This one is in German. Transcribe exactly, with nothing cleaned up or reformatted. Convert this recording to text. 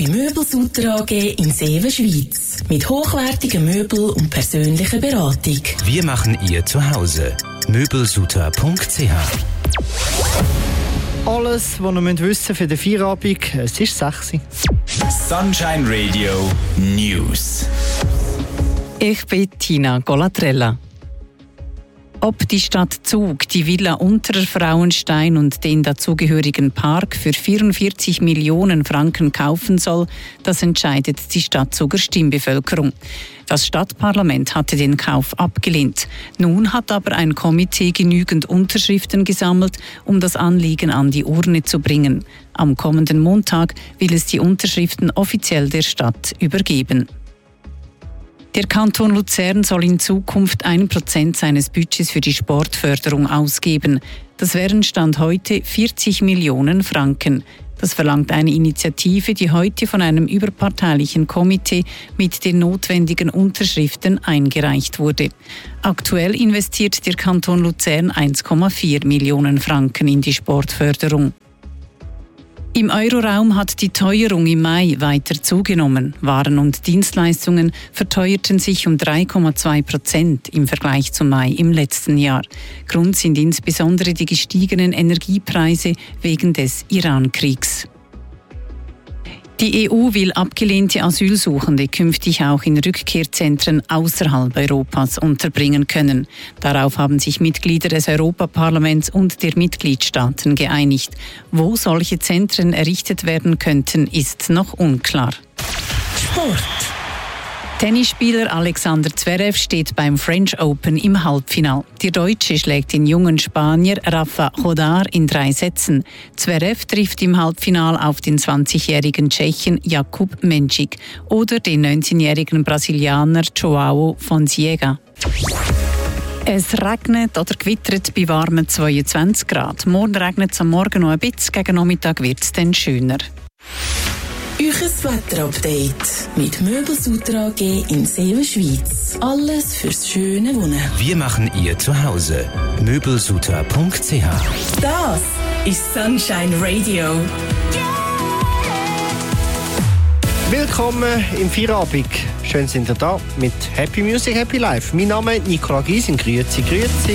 bei Möbelsutter A G in Seewen, Schweiz. Mit hochwertigen Möbeln und persönlicher Beratung. Wir machen ihr Zuhause. möbelsutter punkt c h. Alles, was ihr wissen müsst für den Feierabend, es ist sechs. Sunshine Radio News. Ich bin Tina Golatrella. Ob die Stadt Zug die Villa Unterer Frauenstein und den dazugehörigen Park für vierundvierzig Millionen Franken kaufen soll, das entscheidet die Stadtzuger Stimmbevölkerung. Das Stadtparlament hatte den Kauf abgelehnt. Nun hat aber ein Komitee genügend Unterschriften gesammelt, um das Anliegen an die Urne zu bringen. Am kommenden Montag will es die Unterschriften offiziell der Stadt übergeben. Der Kanton Luzern soll in Zukunft ein Prozent seines Budgets für die Sportförderung ausgeben. Das wären Stand heute vierzig Millionen Franken. Das verlangt eine Initiative, die heute von einem überparteilichen Komitee mit den notwendigen Unterschriften eingereicht wurde. Aktuell investiert der Kanton Luzern eins Komma vier Millionen Franken in die Sportförderung. Im Euroraum hat die Teuerung im Mai weiter zugenommen. Waren und Dienstleistungen verteuerten sich um drei Komma zwei Prozent im Vergleich zum Mai im letzten Jahr. Grund sind insbesondere die gestiegenen Energiepreise wegen des Iran-Kriegs. Die E U will abgelehnte Asylsuchende künftig auch in Rückkehrzentren außerhalb Europas unterbringen können. Darauf haben sich Mitglieder des Europaparlaments und der Mitgliedstaaten geeinigt. Wo solche Zentren errichtet werden könnten, ist noch unklar. Sport. Tennisspieler Alexander Zverev steht beim French Open im Halbfinale. Der Deutsche schlägt den jungen Spanier Rafa Chodar in drei Sätzen. Zverev trifft im Halbfinale auf den zwanzigjährigen Tschechen Jakub Menčík oder den neunzehnjährigen Brasilianer João Fonseca. Es regnet oder gewittert bei warmen zweiundzwanzig Grad. Morgen regnet es am Morgen noch ein bisschen, gegen Nachmittag wird es dann schöner. Euches Wetterupdate mit Möbelsutter A G in Seewen, Schweiz. Alles fürs schöne Wohnen. Wir machen ihr Zuhause. möbelsutter punkt c h. Das ist Sunshine Radio. Willkommen im Feierabend. Schön sind ihr da mit Happy Music, Happy Life. Mein Name ist Nicola Giesing. Grüezi, grüezi.